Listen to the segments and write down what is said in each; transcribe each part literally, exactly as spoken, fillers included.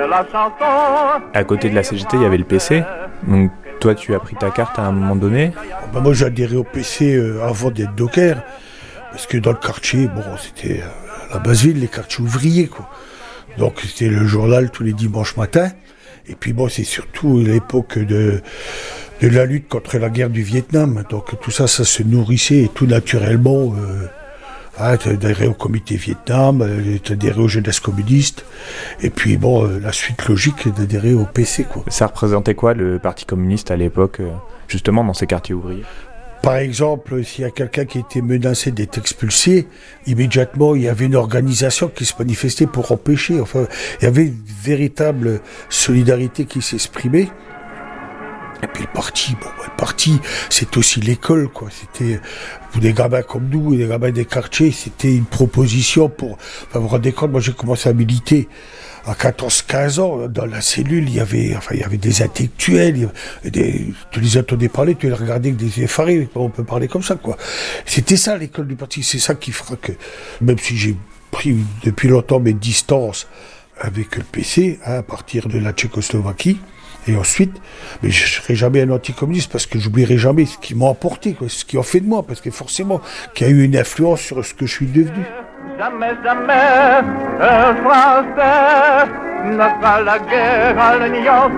la chanson. À côté de la C G T, il y avait le P C. Donc toi, tu as pris ta carte à un moment donné. Ben moi, j'ai adhéré au P C euh, avant d'être docker. Parce que dans le quartier, bon, c'était euh, la Basse-Ville, les quartiers ouvriers, quoi. Donc c'était le journal tous les dimanches matins. Et puis bon, c'est surtout l'époque de, de la lutte contre la guerre du Vietnam. Donc tout ça, ça se nourrissait et tout naturellement. Euh, hein, t'adhérais au comité Vietnam, euh, t'adhérais aux jeunesses communistes. Et puis bon, euh, la suite logique est d'adhérer au P C, quoi. Ça représentait quoi le Parti communiste à l'époque, euh, justement dans ces quartiers ouvriers ? Par exemple, s'il y a quelqu'un qui était menacé d'être expulsé, immédiatement, il y avait une organisation qui se manifestait pour empêcher. Enfin, il y avait une véritable solidarité qui s'exprimait. Et puis le parti, bon, le parti, c'est aussi l'école, quoi. C'était, pour des gamins comme nous, des gamins des quartiers, c'était une proposition pour, enfin, vous vous rendez compte, moi j'ai commencé à militer à quatorze quinze ans, dans la cellule, il y avait, enfin, il y avait des intellectuels, il y avait des, tu les entendais parler, tu les regardais avec des effarés, on peut parler comme ça, quoi. C'était ça, l'école du parti, c'est ça qui fera que, même si j'ai pris depuis longtemps mes distances avec le P C, hein, à partir de la Tchécoslovaquie, et ensuite, mais je ne serai jamais un anticommuniste parce que j'oublierai jamais ce qu'ils m'ont apporté, quoi, ce qu'ils ont fait de moi, parce que forcément, qu'il y a eu une influence sur ce que je suis devenu. Jamais, jamais, un Français ne fera la guerre à l'Union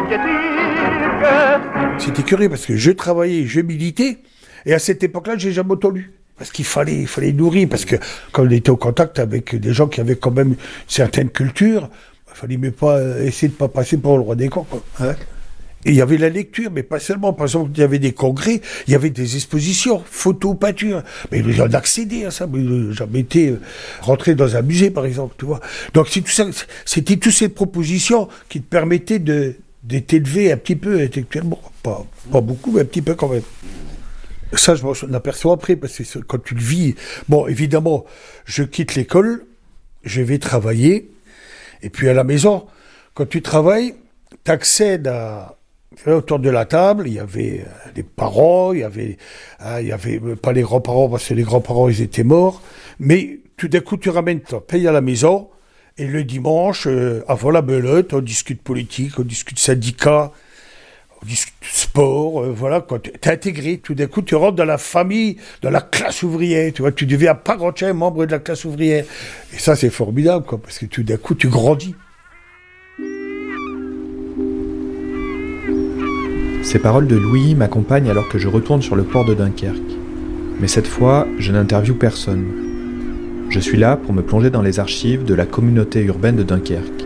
soviétique. C'était curieux parce que je travaillais, je militais, et à cette époque-là, j'ai jamais autant lu. Parce qu'il fallait, il fallait nourrir, parce que quand on était au contact avec des gens qui avaient quand même une certaine culture, il fallait même pas essayer de ne pas passer pour le roi des camps, quoi, hein. Et il y avait la lecture, mais pas seulement. Par exemple, il y avait des congrès, il y avait des expositions, photos, peintures. Mais on accédait à ça. Mais jamais été rentré dans un musée, par exemple, tu vois. Donc c'est tout ça, c'était toutes ces propositions qui te permettaient de, de t'élever un petit peu intellectuellement. Pas, pas beaucoup, mais un petit peu quand même. Ça, je m'en aperçois après, parce que quand tu le vis... Bon, évidemment, je quitte l'école, je vais travailler, et puis à la maison, quand tu travailles, tu accèdes à... Autour de la table, il y avait des parents, il y avait, hein, il y avait pas les grands-parents parce que les grands-parents ils étaient morts, mais tout d'un coup tu ramènes ton paye à la maison et le dimanche, euh, avant la belote, on discute politique, on discute syndicat, on discute sport, euh, voilà, quand tu es intégré, tout d'un coup tu rentres dans la famille, dans la classe ouvrière, tu vois, tu deviens à part entière membre de la classe ouvrière, et ça c'est formidable, quoi, parce que tout d'un coup tu grandis. Ces paroles de Louis m'accompagnent alors que je retourne sur le port de Dunkerque. Mais cette fois, je n'interviewe personne. Je suis là pour me plonger dans les archives de la communauté urbaine de Dunkerque.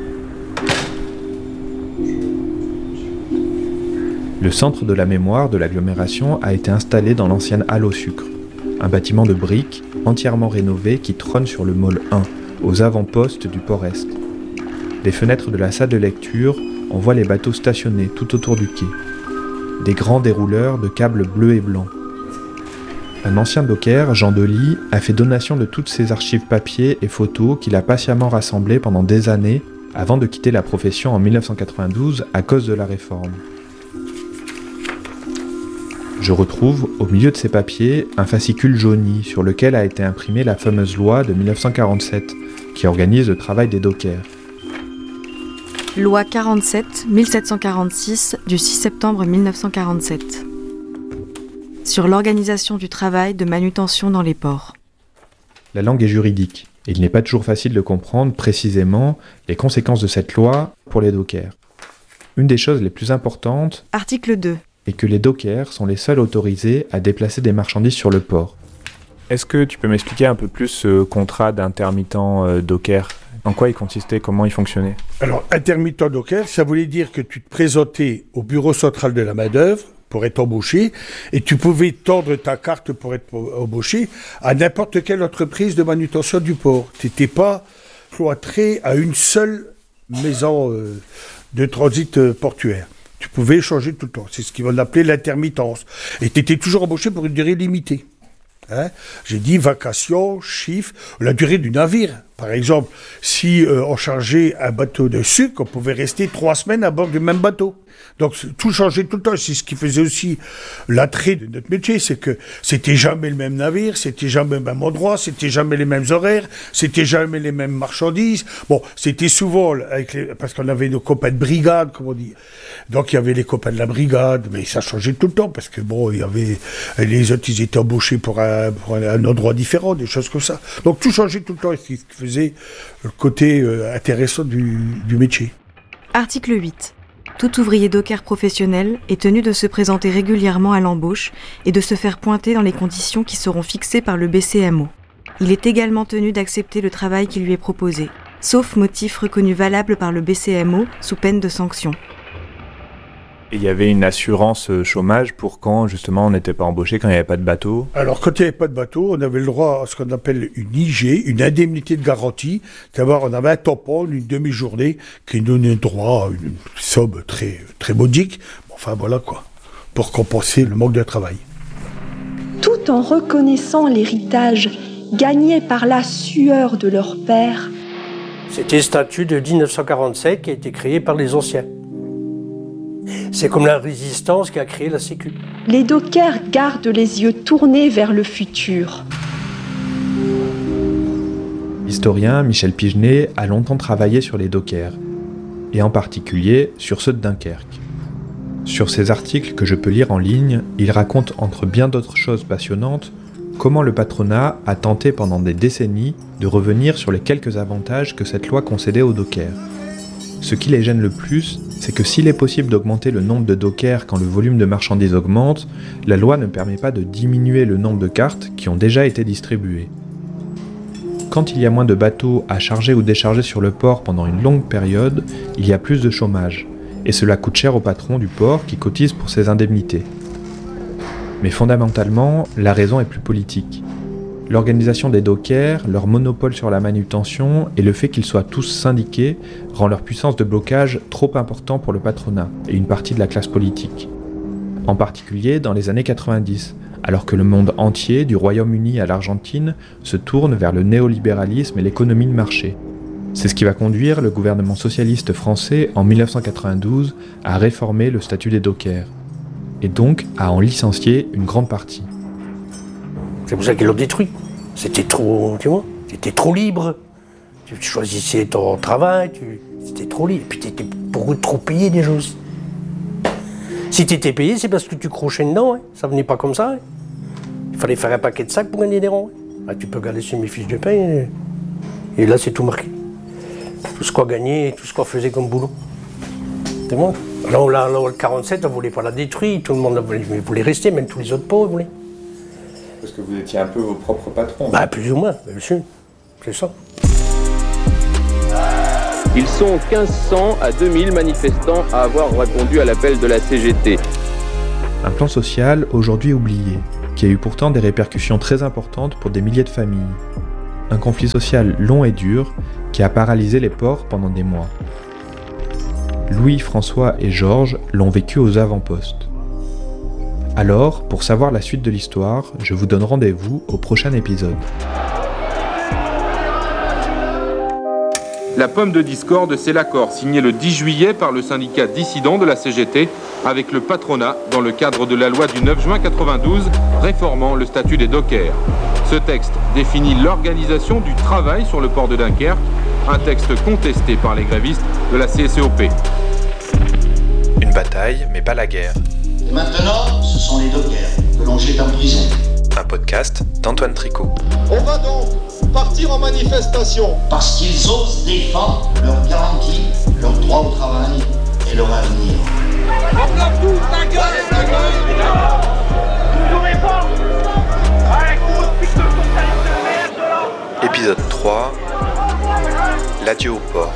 Le centre de la mémoire de l'agglomération a été installé dans l'ancienne halle au sucre, un bâtiment de briques entièrement rénové qui trône sur le môle un, aux avant-postes du port Est. Des fenêtres de la salle de lecture, on voit les bateaux stationnés tout autour du quai. Des grands dérouleurs de câbles bleus et blancs. Un ancien docker, Jean Delis, a fait donation de toutes ses archives papier et photos qu'il a patiemment rassemblées pendant des années avant de quitter la profession en dix-neuf cent quatre-vingt-douze à cause de la réforme. Je retrouve, au milieu de ces papiers, un fascicule jauni sur lequel a été imprimée la fameuse loi de dix-neuf cent quarante-sept qui organise le travail des dockers. Loi quarante-sept mille sept cent quarante-six du six septembre mille neuf cent quarante-sept sur l'organisation du travail de manutention dans les ports. La langue est juridique, et il n'est pas toujours facile de comprendre précisément les conséquences de cette loi pour les dockers. Une des choses les plus importantes Article deux est que les dockers sont les seuls autorisés à déplacer des marchandises sur le port. Est-ce que tu peux m'expliquer un peu plus ce contrat d'intermittent euh, docker ? En quoi il consistait, comment il fonctionnait ? Alors, intermittent docker, ça voulait dire que tu te présentais au bureau central de la main-d'œuvre pour être embauché, et tu pouvais tendre ta carte pour être embauché à n'importe quelle entreprise de manutention du port. Tu n'étais pas cloîtré à une seule maison euh, de transit euh, portuaire. Tu pouvais changer tout le temps. C'est ce qu'on appelait l'intermittence. Et tu étais toujours embauché pour une durée limitée. Hein, j'ai dit vacation, chiffre, la durée du navire, Par exemple, si euh, on chargeait un bateau de sucre, on pouvait rester trois semaines à bord du même bateau. Donc tout changeait tout le temps. C'est ce qui faisait aussi l'attrait de notre métier, c'est que c'était jamais le même navire, c'était jamais le même endroit, c'était jamais les mêmes horaires, c'était jamais les mêmes marchandises. Bon, c'était souvent avec les, parce qu'on avait nos copains de brigade, comme on dit. Donc il y avait les copains de la brigade, mais ça changeait tout le temps parce que bon, il y avait les autres, ils étaient embauchés pour un, pour un, un endroit différent, des choses comme ça. Donc tout changeait tout le temps, et c'est ce qui faisait le côté euh, intéressant du, du métier. Article huit. Tout ouvrier docker professionnel est tenu de se présenter régulièrement à l'embauche et de se faire pointer dans les conditions qui seront fixées par le B C M O. Il est également tenu d'accepter le travail qui lui est proposé, sauf motif reconnu valable par le B C M O sous peine de sanction. Et il y avait une assurance chômage pour quand, justement, on n'était pas embauché, quand il n'y avait pas de bateau? Alors, quand il n'y avait pas de bateau, on avait le droit à ce qu'on appelle une I G, une indemnité de garantie. D'abord, on avait un tampon, une demi-journée, qui nous donnait droit à une somme très, très modique. Enfin, voilà quoi, pour compenser le manque de travail. Tout en reconnaissant l'héritage gagné par la sueur de leur père. C'était le statut de dix-neuf cent quarante-sept qui a été créé par les anciens. C'est comme la résistance qui a créé la Sécu. Les dockers gardent les yeux tournés vers le futur. L'historien Michel Pigenet a longtemps travaillé sur les dockers, et en particulier sur ceux de Dunkerque. Sur ces articles que je peux lire en ligne, il raconte, entre bien d'autres choses passionnantes, comment le patronat a tenté pendant des décennies de revenir sur les quelques avantages que cette loi concédait aux dockers. Ce qui les gêne le plus, c'est que s'il est possible d'augmenter le nombre de dockers quand le volume de marchandises augmente, la loi ne permet pas de diminuer le nombre de cartes qui ont déjà été distribuées. Quand il y a moins de bateaux à charger ou décharger sur le port pendant une longue période, il y a plus de chômage, et cela coûte cher au patron du port qui cotise pour ses indemnités. Mais fondamentalement, la raison est plus politique. L'organisation des dockers, leur monopole sur la manutention et le fait qu'ils soient tous syndiqués rend leur puissance de blocage trop important pour le patronat et une partie de la classe politique. En particulier dans les années quatre-vingt-dix, alors que le monde entier, du Royaume-Uni à l'Argentine, se tourne vers le néolibéralisme et l'économie de marché. C'est ce qui va conduire le gouvernement socialiste français en dix-neuf cent quatre-vingt-douze à réformer le statut des dockers, et donc à en licencier une grande partie. C'est pour ça qu'ils l'ont détruit. C'était trop, tu vois, c'était trop libre. Tu choisissais ton travail, tu, c'était trop libre. Et puis t'étais pour eux trop payé déjà aussi. Si t'étais payé, c'est parce que tu crochais dedans, hein. Ça venait pas comme ça. Hein. Il fallait faire un paquet de sacs pour gagner des ronds. Hein. Ah, tu peux regarder sur mes fiches de paye, et là c'est tout marqué. Tout ce qu'on gagnait, tout ce qu'on faisait comme boulot. C'est bon. Alors là, là, le quarante-sept, on voulait pas la détruire, tout le monde voulait, voulait rester, même tous les autres pauvres voulaient. Parce que vous étiez un peu vos propres patrons. Bah plus ou moins, bien sûr, c'est ça. Ils sont quinze cents à deux mille manifestants à avoir répondu à l'appel de la C G T. Un plan social aujourd'hui oublié, qui a eu pourtant des répercussions très importantes pour des milliers de familles. Un conflit social long et dur qui a paralysé les ports pendant des mois. Louis, François et Georges l'ont vécu aux avant-postes. Alors, pour savoir la suite de l'histoire, je vous donne rendez-vous au prochain épisode. La pomme de discorde, c'est l'accord signé le dix juillet par le syndicat dissident de la C G T avec le patronat dans le cadre de la loi du neuf juin quatre-vingt-douze réformant le statut des dockers. Ce texte définit l'organisation du travail sur le port de Dunkerque, un texte contesté par les grévistes de la C C O P. Une bataille, mais pas la guerre. Et maintenant, ce sont les dockers que l'on jette en prison. Un podcast d'Antoine Tricot. On va donc partir en manifestation. Parce qu'ils osent défendre leurs garanties, leur droit au travail et leur avenir. Épisode trois. L'adieu au port.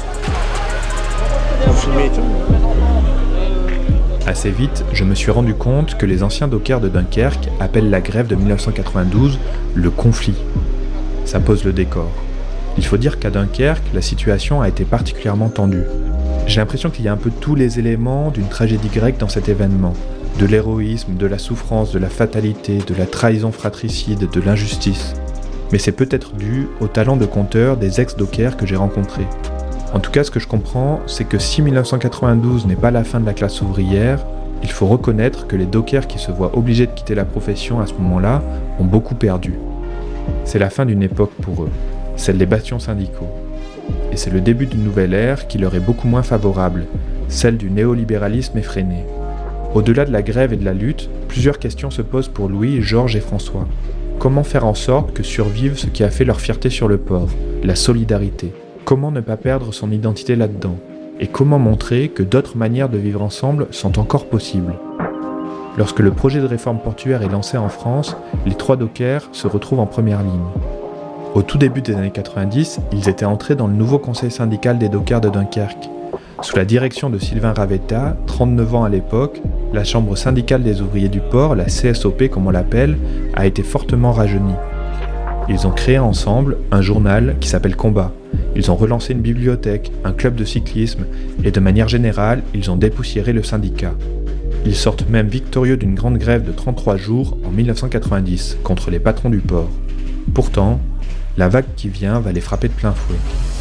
Assez vite, je me suis rendu compte que les anciens dockers de Dunkerque appellent la grève de dix-neuf cent quatre-vingt-douze le conflit. Ça pose le décor. Il faut dire qu'à Dunkerque, la situation a été particulièrement tendue. J'ai l'impression qu'il y a un peu tous les éléments d'une tragédie grecque dans cet événement. De l'héroïsme, de la souffrance, de la fatalité, de la trahison fratricide, de l'injustice. mais c'est peut-être dû au talent de conteur des ex-dockers que j'ai rencontrés. En tout cas, ce que je comprends, c'est que si mille neuf cent quatre-vingt-douze n'est pas la fin de la classe ouvrière, il faut reconnaître que les dockers qui se voient obligés de quitter la profession à ce moment-là ont beaucoup perdu. C'est la fin d'une époque pour eux, celle des bastions syndicaux. Et c'est le début d'une nouvelle ère qui leur est beaucoup moins favorable, celle du néolibéralisme effréné. Au-delà de la grève et de la lutte, plusieurs questions se posent pour Louis, Georges et François. Comment faire en sorte que survive ce qui a fait leur fierté sur le port, la solidarité ? Comment ne pas perdre son identité là-dedans ? Et comment montrer que d'autres manières de vivre ensemble sont encore possibles ? Lorsque le projet de réforme portuaire est lancé en France, les trois dockers se retrouvent en première ligne. Au tout début des années quatre-vingt-dix, ils étaient entrés dans le nouveau conseil syndical des dockers de Dunkerque. Sous la direction de Sylvain Ravetta, trente-neuf ans à l'époque, la chambre syndicale des ouvriers du port, la C S O P comme on l'appelle, a été fortement rajeunie. Ils ont créé ensemble un journal qui s'appelle Combat. Ils ont relancé une bibliothèque, un club de cyclisme et de manière générale, ils ont dépoussiéré le syndicat. Ils sortent même victorieux d'une grande grève de trente-trois jours en mille neuf cent quatre-vingt-dix contre les patrons du port. Pourtant, la vague qui vient va les frapper de plein fouet.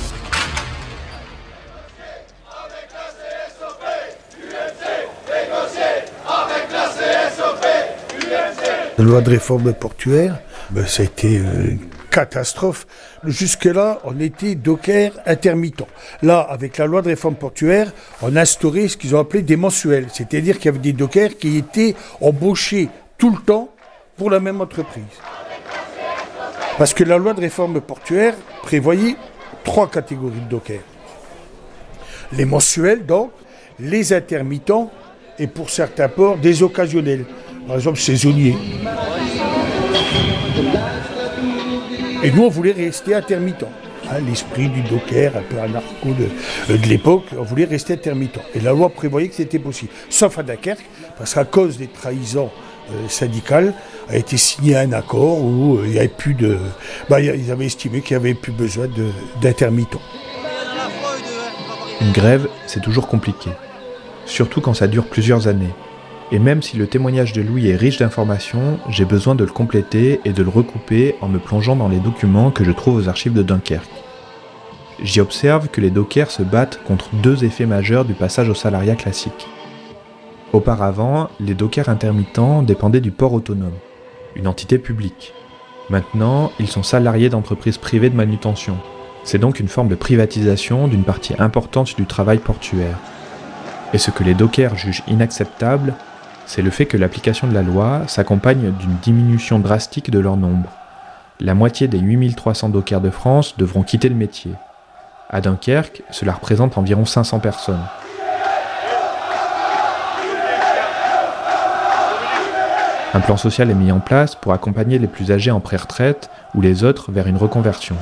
La loi de réforme portuaire, ben, ça a été une catastrophe. Jusque-là, on était dockers intermittents. Là, avec la loi de réforme portuaire, on a instauré ce qu'ils ont appelé des mensuels. C'est-à-dire qu'il y avait des dockers qui étaient embauchés tout le temps pour la même entreprise. Parce que la loi de réforme portuaire prévoyait trois catégories de dockers. Les mensuels, donc, les intermittents et pour certains ports, des occasionnels. Par exemple, saisonniers. Et nous, on voulait rester intermittents. Hein, l'esprit du docker, un peu anarcho de, de l'époque, on voulait rester intermittents. Et la loi prévoyait que c'était possible. Sauf à Dunkerque, parce qu'à cause des trahisons euh, syndicales, a été signé un accord où il euh, n'y avait plus de... Bah, ils avaient estimé qu'il n'y avait plus besoin de, d'intermittents. Une grève, c'est toujours compliqué. Surtout quand ça dure plusieurs années. Et même si le témoignage de Louis est riche d'informations, j'ai besoin de le compléter et de le recouper en me plongeant dans les documents que je trouve aux archives de Dunkerque. J'y observe que les dockers se battent contre deux effets majeurs du passage au salariat classique. Auparavant, les dockers intermittents dépendaient du port autonome, une entité publique. Maintenant, ils sont salariés d'entreprises privées de manutention. C'est donc une forme de privatisation d'une partie importante du travail portuaire. Et ce que les dockers jugent inacceptable, c'est le fait que l'application de la loi s'accompagne d'une diminution drastique de leur nombre. La moitié des huit mille trois cents dockers de France devront quitter le métier. À Dunkerque, cela représente environ cinq cents personnes. Un plan social est mis en place pour accompagner les plus âgés en pré-retraite ou les autres vers une reconversion.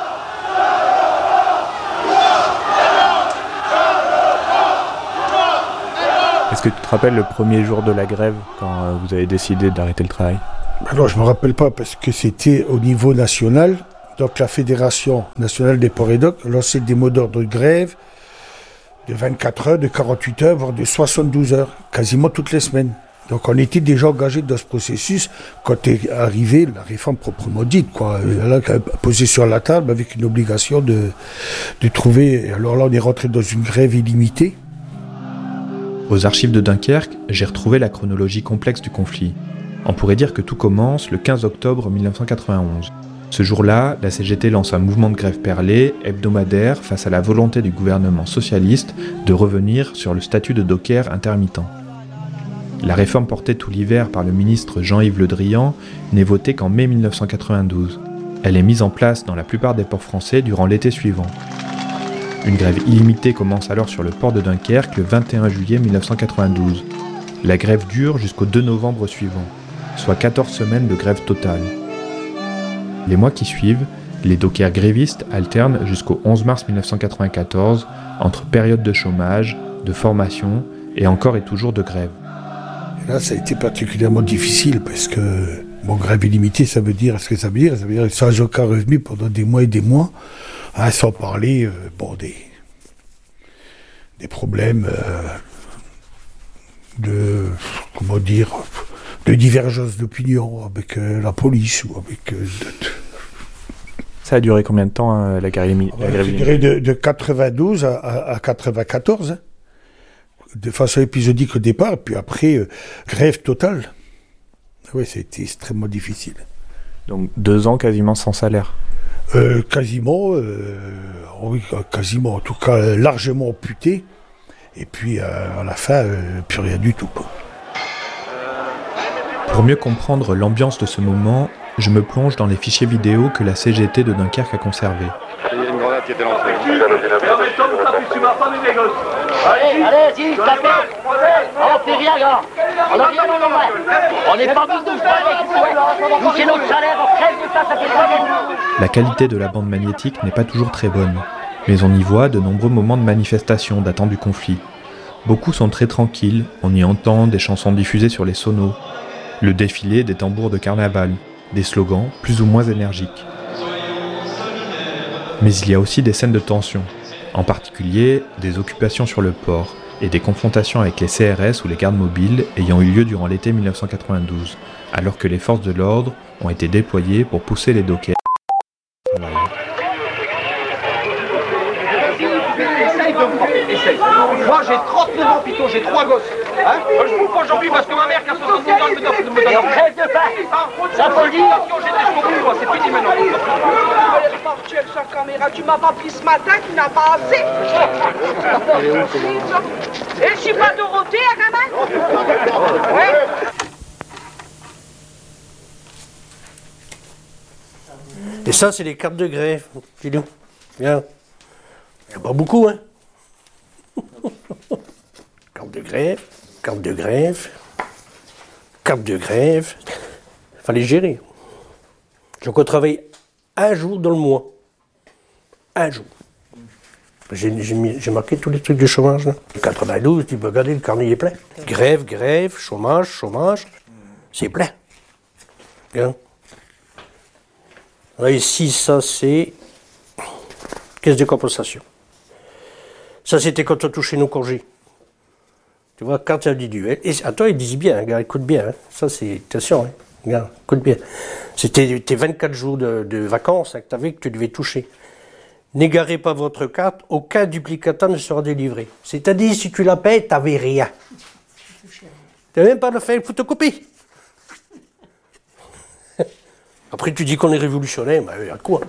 Est-ce que tu te rappelles le premier jour de la grève, quand vous avez décidé d'arrêter le travail ? Alors, je ne me rappelle pas, parce que c'était au niveau national. Donc, la Fédération nationale des ports et docks lançait des mots d'ordre de grève de vingt-quatre heures, de quarante-huit heures, voire de soixante-douze heures, quasiment toutes les semaines. Donc, on était déjà engagés dans ce processus quand est arrivée la réforme proprement dite, quoi. Là, posée sur la table avec une obligation de, de trouver... Alors là, on est rentré dans une grève illimitée. Aux archives de Dunkerque, j'ai retrouvé la chronologie complexe du conflit. On pourrait dire que tout commence le quinze octobre mille neuf cent quatre-vingt-onze. Ce jour-là, la C G T lance un mouvement de grève perlé, hebdomadaire, face à la volonté du gouvernement socialiste de revenir sur le statut de docker intermittent. La réforme portée tout l'hiver par le ministre Jean-Yves Le Drian n'est votée qu'en mai mille neuf cent quatre-vingt-douze. Elle est mise en place dans la plupart des ports français durant l'été suivant. Une grève illimitée commence alors sur le port de Dunkerque le vingt et un juillet mille neuf cent quatre-vingt-douze. La grève dure jusqu'au deux novembre suivant, soit quatorze semaines de grève totale. Les mois qui suivent, les dockers grévistes alternent jusqu'au onze mars mille neuf cent quatre-vingt-quatorze entre période de chômage, de formation et encore et toujours de grève. Et là, ça a été particulièrement difficile parce que, bon, grève illimitée, ça veut dire ce que ça veut dire. Ça veut dire sans aucun revenu pendant des mois et des mois. Hein, sans parler euh, bon, des, des problèmes euh, de, comment dire, de divergence d'opinion avec euh, la police ou avec euh, Ça a duré combien de temps, hein, la guerre illimité? Ça a duré de, de quatre-vingt-douze à, à, à quatre-vingt-quatorze, hein. De façon épisodique au départ, puis après, euh, grève totale. Oui, c'était extrêmement difficile. Donc deux ans quasiment sans salaire. Euh, quasiment, euh, oui, quasiment, en tout cas largement amputé. Et puis euh, à la fin, euh, plus rien du tout. Pour mieux comprendre l'ambiance de ce moment, je me plonge dans les fichiers vidéo que la C G T de Dunkerque a conservés. Il y a une grenade qui était lancée. Allez, allez, si, tapez. On fait rien, gars. On a rien, non, on n'est pas mis de faire. Nous, c'est notre salaire, on crève de ça, ça fait pas bien. La qualité de la bande magnétique n'est pas toujours très bonne, mais on y voit de nombreux moments de manifestation datant du conflit. Beaucoup sont très tranquilles, on y entend des chansons diffusées sur les sonos, le défilé des tambours de carnaval, des slogans plus ou moins énergiques. Mais il y a aussi des scènes de tension, en particulier des occupations sur le port et des confrontations avec les C R S ou les gardes mobiles ayant eu lieu durant l'été mille neuf cent quatre-vingt-douze, alors que les forces de l'ordre ont été déployées pour pousser les dockers. Essaye. Moi j'ai trente-neuf ans, Pito, j'ai trois gosses. Hein je bouffe aujourd'hui parce que ma mère qui a soixante-dix ans me donne me donne. Et on crève de faim. Ça faut le dire. J'étais jusqu'au bout, moi, c'est fini maintenant. Les portuels sur caméra, tu m'as pas pris ce matin, tu n'as pas assez. Et je suis pas Dorothée, à gamin. Ouais. Et ça, c'est les cartes de grève. Dis-nous. Viens. Il n'y a pas beaucoup, hein. Carte de grève, carte de grève, carte de grève. Il fallait gérer. Donc on travaille un jour dans le mois. Un jour. J'ai, j'ai, mis, j'ai marqué tous les trucs du chômage. Là. quatre-vingt-douze, tu peux regarder, le carnet est plein. Grève, grève, chômage, chômage. C'est plein. Bien. Là, ici, ça, c'est caisse de compensation. Ça, c'était quand on touchait nos congés. Tu vois, carte individuelle. Et attends, ils disent bien, hein, gars, écoute bien. Hein. Ça, c'est. Attention, hein. Regarde, écoute bien. C'était tes vingt-quatre jours de, de vacances hein, que tu avais, que tu devais toucher. N'égarez pas votre carte, aucun duplicata ne sera délivré. C'est-à-dire, si tu la payes, tu n'avais rien. Tu n'as même pas de faire une photocopie. Après, tu dis qu'on est révolutionnaire, mais il y a de quoi.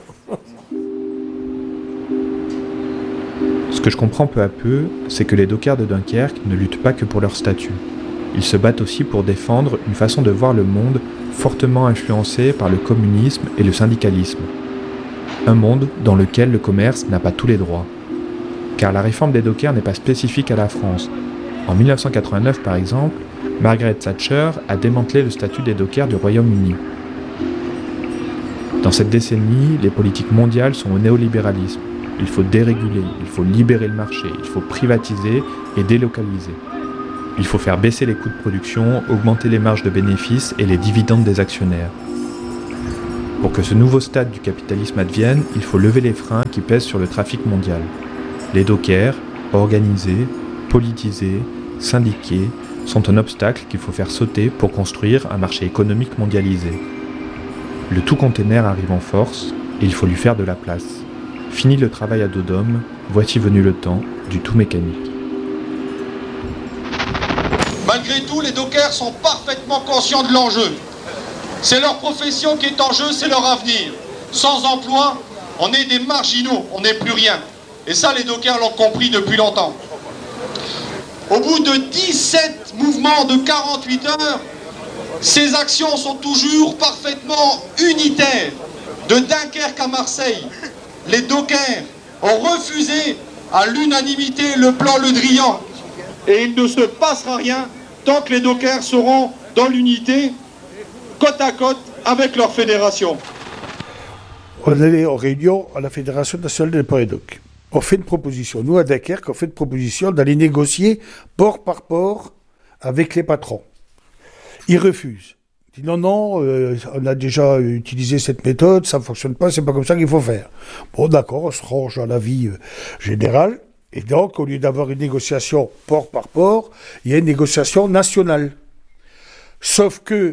Ce que je comprends peu à peu, c'est que les dockers de Dunkerque ne luttent pas que pour leur statut. Ils se battent aussi pour défendre une façon de voir le monde fortement influencée par le communisme et le syndicalisme. Un monde dans lequel le commerce n'a pas tous les droits. Car la réforme des dockers n'est pas spécifique à la France. En mille neuf cent quatre-vingt-neuf, par exemple, Margaret Thatcher a démantelé le statut des dockers du Royaume-Uni. Dans cette décennie, les politiques mondiales sont au néolibéralisme. Il faut déréguler, il faut libérer le marché, il faut privatiser et délocaliser. Il faut faire baisser les coûts de production, augmenter les marges de bénéfices et les dividendes des actionnaires. Pour que ce nouveau stade du capitalisme advienne, il faut lever les freins qui pèsent sur le trafic mondial. Les dockers, organisés, politisés, syndiqués, sont un obstacle qu'il faut faire sauter pour construire un marché économique mondialisé. Le tout-container arrive en force et il faut lui faire de la place. Fini le travail à dos d'homme, voici venu le temps du tout mécanique. Malgré tout, les dockers sont parfaitement conscients de l'enjeu. C'est leur profession qui est en jeu, c'est leur avenir. Sans emploi, on est des marginaux, on n'est plus rien. Et ça, les dockers l'ont compris depuis longtemps. Au bout de dix-sept mouvements de quarante-huit heures, ces actions sont toujours parfaitement unitaires. De Dunkerque à Marseille, les dockers ont refusé à l'unanimité le plan Le Drian. Et il ne se passera rien tant que les dockers seront dans l'unité, côte à côte avec leur fédération. On allait en réunion à la Fédération nationale des ports et docks. On fait une proposition. Nous, à Dunkerque, on fait une proposition d'aller négocier port par port avec les patrons. Ils refusent. Ils disent non, non, euh, on a déjà utilisé cette méthode, ça ne fonctionne pas, c'est pas comme ça qu'il faut faire. Bon, d'accord, on se range à l'avis euh, général. Et donc, au lieu d'avoir une négociation port par port, il y a une négociation nationale. Sauf que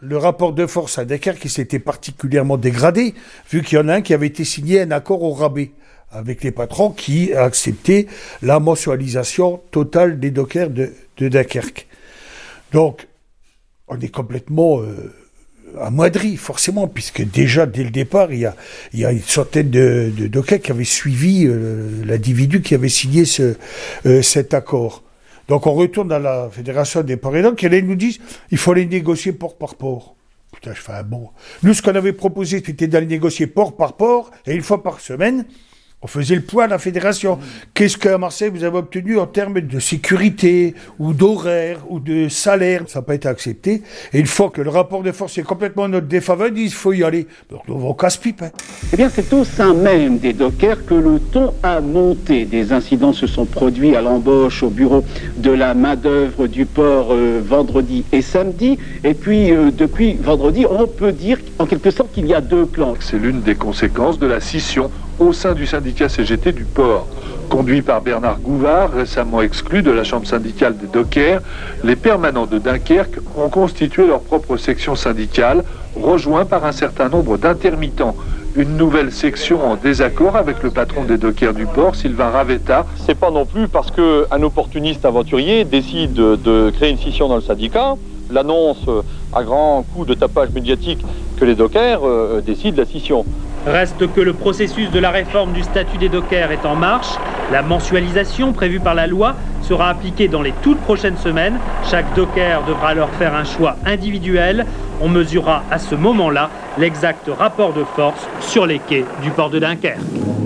le rapport de force à Dunkerque qui s'était particulièrement dégradé, vu qu'il y en a un qui avait été signé un accord au rabais avec les patrons qui a accepté la mensualisation totale des dockers de, de Dunkerque. Donc, on est complètement euh, amoindri, forcément, puisque déjà, dès le départ, il y a, il y a une centaine de, de dockers qui avaient suivi euh, l'individu qui avait signé ce, euh, cet accord. Donc, on retourne à la Fédération des ports et docks, et là, ils nous disent il faut les négocier port par port. Putain, je fais un bon. Nous, ce qu'on avait proposé, c'était d'aller négocier port par port, et une fois par semaine, on faisait le point à la fédération. Mmh. Qu'est-ce qu'à Marseille, vous avez obtenu en termes de sécurité, ou d'horaire, ou de salaire? Ça n'a pas été accepté. Et une fois que le rapport de force est complètement en notre défaveur, ils disent il faut y aller. Donc, on casse-pipe. Hein. Eh bien, c'est au sein même des dockers que le ton a monté. Des incidents se sont produits à l'embauche au bureau de la main-d'œuvre du port euh, vendredi et samedi. Et puis, euh, depuis vendredi, on peut dire en quelque sorte qu'il y a deux clans. C'est l'une des conséquences de la scission au sein du syndicat C G T du port. Conduit par Bernard Gouvard, récemment exclu de la chambre syndicale des dockers, les permanents de Dunkerque ont constitué leur propre section syndicale, rejoints par un certain nombre d'intermittents. Une nouvelle section en désaccord avec le patron des dockers du port, Sylvain Ravetta. C'est pas non plus parce qu'un opportuniste aventurier décide de créer une scission dans le syndicat, l'annonce à grand coup de tapage médiatique que les dockers euh, décident la scission. Reste que le processus de la réforme du statut des dockers est en marche. La mensualisation prévue par la loi sera appliquée dans les toutes prochaines semaines. Chaque docker devra alors faire un choix individuel. On mesurera à ce moment-là l'exact rapport de force sur les quais du port de Dunkerque.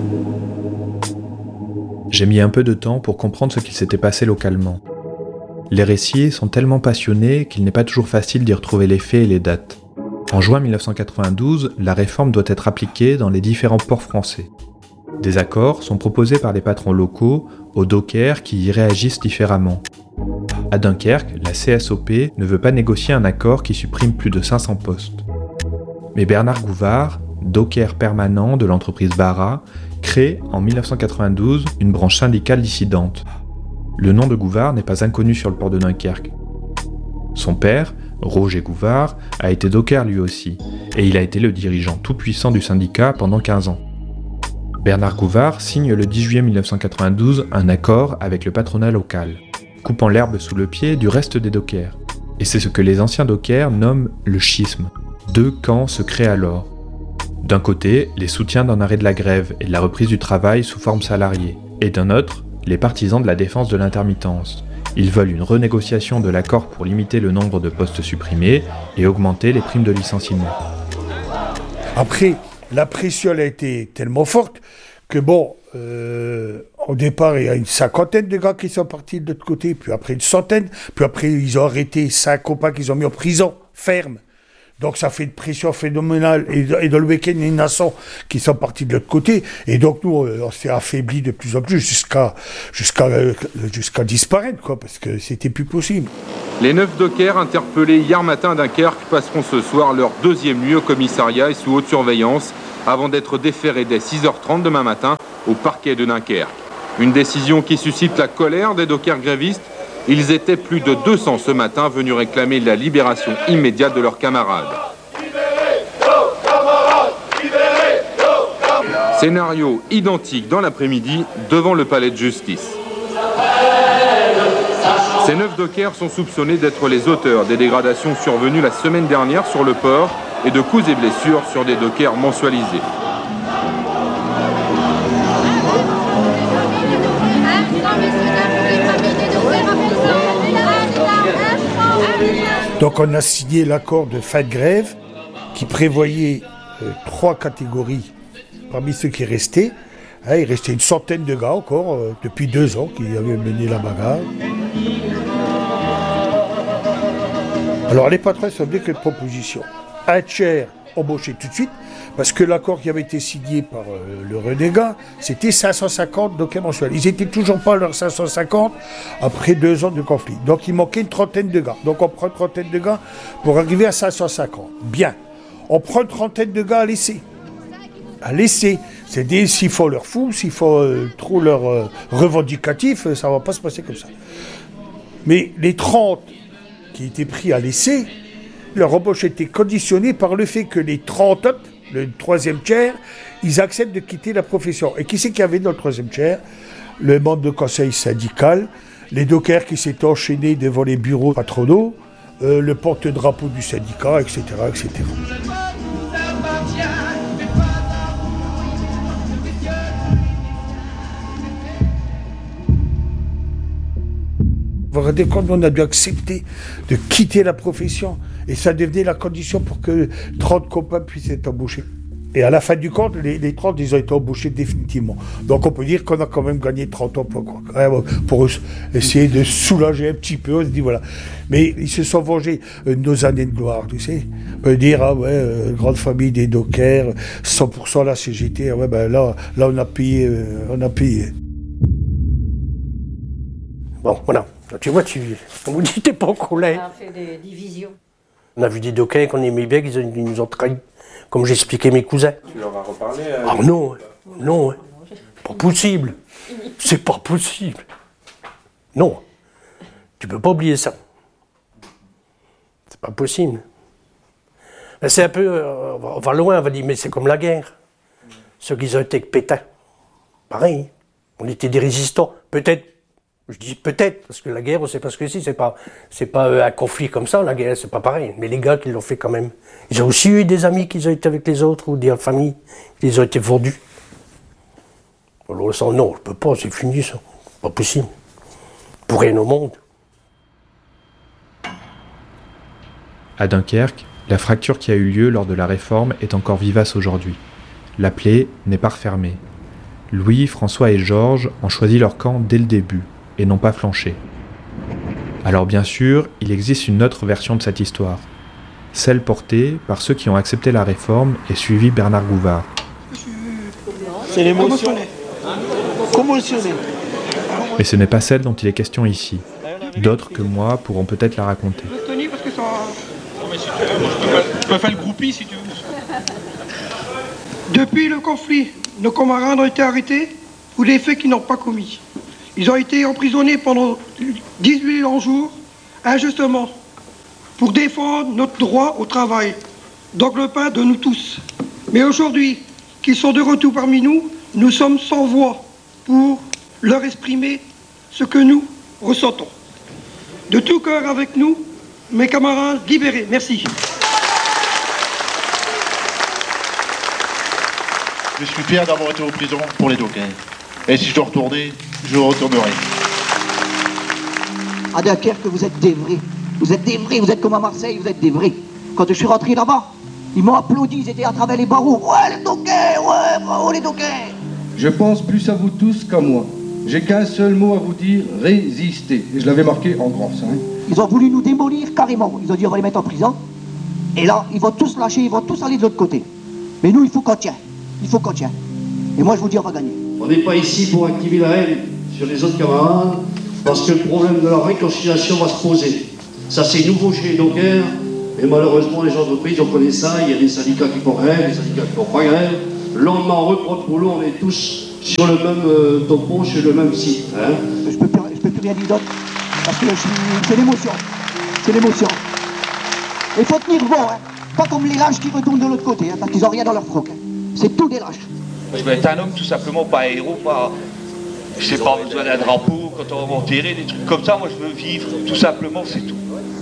J'ai mis un peu de temps pour comprendre ce qu'il s'était passé localement. Les récits sont tellement passionnés qu'il n'est pas toujours facile d'y retrouver les faits et les dates. En juin mille neuf cent quatre-vingt-douze, la réforme doit être appliquée dans les différents ports français. Des accords sont proposés par les patrons locaux aux dockers qui y réagissent différemment. À Dunkerque, la C S O P ne veut pas négocier un accord qui supprime plus de cinq cents postes. Mais Bernard Gouvard, docker permanent de l'entreprise Bara, crée en mille neuf cent quatre-vingt-douze une branche syndicale dissidente. Le nom de Gouvard n'est pas inconnu sur le port de Dunkerque. Son père, Roger Gouvard, a été docker lui aussi, et il a été le dirigeant tout-puissant du syndicat pendant quinze ans. Bernard Gouvard signe le dix juillet mille neuf cent quatre-vingt-douze un accord avec le patronat local, coupant l'herbe sous le pied du reste des dockers. Et c'est ce que les anciens dockers nomment le schisme. Deux camps se créent alors. D'un côté, les soutiens d'un arrêt de la grève et de la reprise du travail sous forme salariée, et d'un autre, les partisans de la défense de l'intermittence. Ils veulent une renégociation de l'accord pour limiter le nombre de postes supprimés et augmenter les primes de licenciement. Après, la pression a été tellement forte que bon, euh, au départ, il y a une cinquantaine de gars qui sont partis de l'autre côté, puis après une centaine, puis après ils ont arrêté cinq copains qu'ils ont mis en prison, ferme. Donc ça fait une pression phénoménale, et dans le week-end, il y en a naissants qui sont partis de l'autre côté, et donc nous, on s'est affaiblis de plus en plus jusqu'à, jusqu'à, jusqu'à disparaître, quoi, parce que c'était plus possible. Les neuf dockers interpellés hier matin à Dunkerque passeront ce soir leur deuxième nuit au commissariat et sous haute surveillance, avant d'être déférés dès six heures trente demain matin au parquet de Dunkerque. Une décision qui suscite la colère des dockers grévistes. Ils étaient plus de deux cents ce matin venus réclamer la libération immédiate de leurs camarades. Scénario identique dans l'après-midi devant le palais de justice. Ces neuf dockers sont soupçonnés d'être les auteurs des dégradations survenues la semaine dernière sur le port et de coups et blessures sur des dockers mensualisés. Donc on a signé l'accord de fin de grève qui prévoyait euh, trois catégories parmi ceux qui restaient. Hein, il restait une centaine de gars encore, euh, depuis deux ans, qui avaient mené la bagarre. Alors les patrons sont venus avec une proposition. Un tiers embauché tout de suite, parce que l'accord qui avait été signé par euh, le renégat, c'était cinq cent cinquante dockers mensuels. Ils n'étaient toujours pas à leurs cinq cent cinquante après deux ans de conflit. Donc il manquait une trentaine de gars. Donc on prend une trentaine de gars pour arriver à cinq cent cinquante. Bien. On prend une trentaine de gars à laisser. À laisser. C'est-à-dire s'il faut leur fou, s'il faut euh, trop leur euh, revendicatif, ça ne va pas se passer comme ça. Mais les trente qui étaient pris à laisser, leur embauche était conditionnée par le fait que les trente autres, le troisième tiers, ils acceptent de quitter la profession. Et qui c'est qu'il y avait dans le troisième tiers? Le membre de conseil syndical, les dockers qui s'étaient enchaînés devant les bureaux patronaux, euh, le porte-drapeau du syndicat, et cetera, et cetera. Vous vous rendez compte, on a dû accepter de quitter la profession. Et ça devenait la condition pour que trente copains puissent être embauchés. Et à la fin du compte, les, les trente, ils ont été embauchés définitivement. Donc on peut dire qu'on a quand même gagné trente emplois, quoi. Pour essayer de soulager un petit peu, on se dit voilà. Mais ils se sont vengés de nos années de gloire, tu sais. On peut dire, ah ouais, euh, grande famille des dockers, cent pour cent la C G T, ah ouais, ben là, là on a payé, euh, on a payé. Bon, voilà. Tu vois, tu, on vous dit, t'es pas au collège. On a fait des divisions. On a vu des dockers qu'on aimait bien, qu'ils ils nous ont trahis. Comme j'expliquais mes cousins. Tu leur as reparlé euh, Ah non, non, pas possible. C'est pas possible. Non, tu peux pas oublier ça. C'est pas possible. Mais c'est un peu, euh, on va loin, on va dire, mais c'est comme la guerre. Ceux qui ont été avec Pétain, pareil, on était des résistants. Peut-être, je dis peut-être, parce que la guerre, on sait pas ce que c'est, c'est pas, c'est pas euh, un conflit comme ça, la guerre, c'est pas pareil. Mais les gars qui l'ont fait quand même, ils ont aussi eu des amis qui ont été avec les autres, ou des familles, ils ont été vendus. Alors ça, non, je peux pas, c'est fini ça, pas possible. Pour rien au monde. À Dunkerque, la fracture qui a eu lieu lors de la réforme est encore vivace aujourd'hui. La plaie n'est pas refermée. Louis, François et Georges ont choisi leur camp dès le début, et n'ont pas flanché. Alors bien sûr, il existe une autre version de cette histoire, celle portée par ceux qui ont accepté la réforme et suivi Bernard Gouvard. C'est l'émotion. Commotionné. Mais ce n'est pas celle dont il est question ici. D'autres que moi pourront peut-être la raconter. Parce que ça... Non, mais si tu veux, moi, je, peux pas, je peux faire le groupie si tu veux. Depuis le conflit, nos camarades ont été arrêtés pour des faits qu'ils n'ont pas commis. Ils ont été emprisonnés pendant dix-huit longs jours, injustement, pour défendre notre droit au travail, donc le pain de nous tous. Mais aujourd'hui, qu'ils sont de retour parmi nous, nous sommes sans voix pour leur exprimer ce que nous ressentons. De tout cœur avec nous, mes camarades libérés. Merci. Je suis fier d'avoir été en prison pour les dockers. Et si je dois retourner, je retournerai. À Dunkerque, vous êtes des vrais. Vous êtes des vrais, vous êtes comme à Marseille, vous êtes des vrais. Quand je suis rentré là-bas, ils m'ont applaudi, ils étaient à travers les barreaux. Ouais, les dockers, ouais, bravo les dockers. Je pense plus à vous tous qu'à moi. J'ai qu'un seul mot à vous dire, résister. Et je l'avais marqué en grand. Hein. Ils ont voulu nous démolir carrément. Ils ont dit on va les mettre en prison. Et là, ils vont tous lâcher, ils vont tous aller de l'autre côté. Mais nous, il faut qu'on tienne. Il faut qu'on tienne. Et moi, je vous dis, on va gagner. On n'est pas ici pour activer la haine sur les autres camarades, parce que le problème de la réconciliation va se poser. Ça, c'est nouveau chez les dockers, et malheureusement, les entreprises, on connaît ça, il y a des syndicats qui font grève, des syndicats qui font pas grève. Le lendemain, on reprend le boulot, on est tous sur le même euh, topo, sur le même site. Hein. Je peux plus, je peux plus rien dire d'autre, parce que je suis, c'est l'émotion. C'est l'émotion. Il faut tenir bon, hein. Pas comme les lâches qui retournent de l'autre côté, hein, parce qu'ils n'ont rien dans leur froc. Hein. C'est tout des lâches. Je veux être un homme tout simplement, pas un héros, pas... Je sais pas besoin d'un drapeau quand on va m'enterrer, des trucs comme ça. Moi je veux vivre, tout simplement, c'est tout.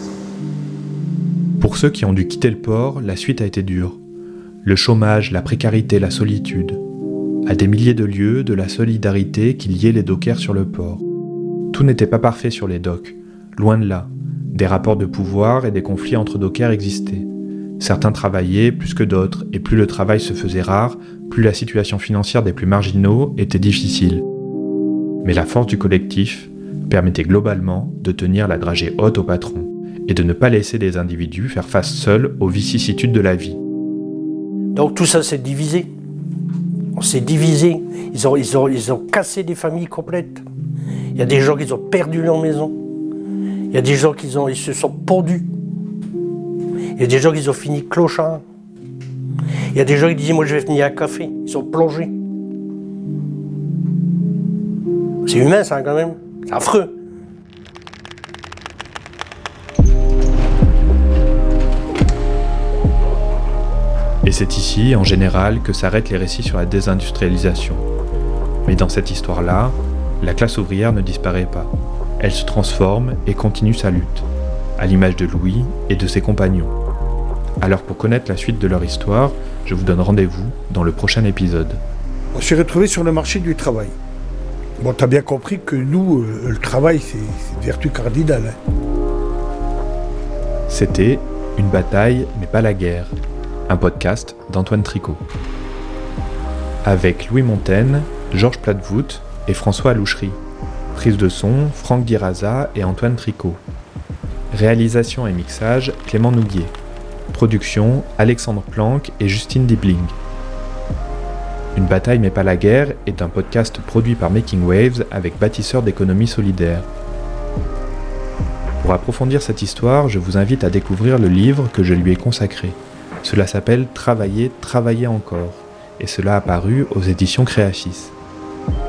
Pour ceux qui ont dû quitter le port, la suite a été dure. Le chômage, la précarité, la solitude. À des milliers de lieues, de la solidarité qui liait les dockers sur le port. Tout n'était pas parfait sur les docks, loin de là. Des rapports de pouvoir et des conflits entre dockers existaient. Certains travaillaient plus que d'autres, et plus le travail se faisait rare, plus la situation financière des plus marginaux était difficile. Mais la force du collectif permettait globalement de tenir la dragée haute au patron, et de ne pas laisser des individus faire face seuls aux vicissitudes de la vie. Donc tout ça s'est divisé. On s'est divisé. Ils ont, ils ont, ils ont cassé des familles complètes. Il y a des gens qui ont perdu leur maison. Il y a des gens qui ont, ils se sont pendus. Il y a des gens qui ont fini clochards. Il y a des gens qui disaient, moi je vais finir un café. Ils sont plongés. C'est humain ça quand même. C'est affreux. Et c'est ici, en général, que s'arrêtent les récits sur la désindustrialisation. Mais dans cette histoire-là, la classe ouvrière ne disparaît pas. Elle se transforme et continue sa lutte, à l'image de Louis et de ses compagnons. Alors pour connaître la suite de leur histoire, je vous donne rendez-vous dans le prochain épisode. On s'est retrouvés sur le marché du travail. Bon, t'as bien compris que nous, euh, le travail, c'est, c'est une vertu cardinale. Hein. C'était Une bataille, mais pas la guerre, un podcast d'Antoine Tricot. Avec Louis Montaigne, Georges Platevout et François Alouchery. Prise de son, Franck Diraza et Antoine Tricot. Réalisation et mixage, Clément Nouguier. Production, Alexandre Planck et Justine Dibling. Une bataille mais pas la guerre est un podcast produit par Making Waves avec Bâtisseurs d'économie solidaire. Pour approfondir cette histoire, je vous invite à découvrir le livre que je lui ai consacré. Cela s'appelle Travailler, travailler encore, et cela a paru aux éditions Créacis.